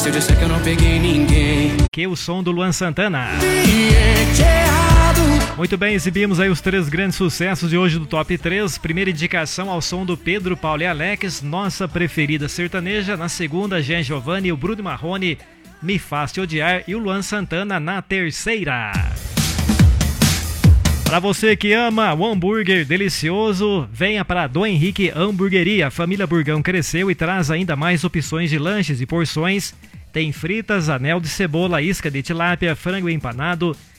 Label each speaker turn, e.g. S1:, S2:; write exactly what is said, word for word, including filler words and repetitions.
S1: se eu disser que eu não peguei ninguém.
S2: Que o som do Luan Santana.
S1: Ambiente errado.
S2: Muito bem, exibimos aí os três grandes sucessos de hoje do Top três. Primeira indicação ao som do Pedro, Paulo e Alex, Nossa Preferida Sertaneja. Na segunda, Jean Giovanni e o Bruno Marrone, Me Faz Te Odiar. E o Luan Santana na terceira. Para você que ama o hambúrguer delicioso, venha para a Dom Henrique Hamburgueria. A família Burgão cresceu e traz ainda mais opções de lanches e porções. Tem fritas, anel de cebola, isca de tilápia, frango empanado,